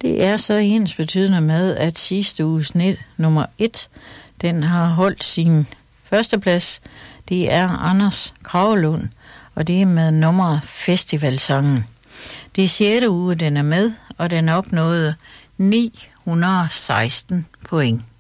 Det er så ensbetydende med, at sidste uges nummer 1, den har holdt sin førsteplads. Det er Anders Kragelund, og det er med nummeret Festivalsangen. Det er 6. uge, den er med, og den opnåede 916 point.